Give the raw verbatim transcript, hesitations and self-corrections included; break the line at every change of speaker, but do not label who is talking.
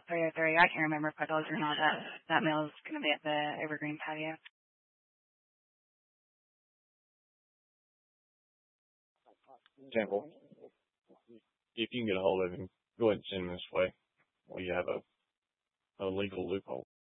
three oh three. I can't remember if I told you or not that that meal is going to be at the Evergreen patio.
Temple, if you can get a hold of him, go ahead and send him this way. We have a, a legal loophole.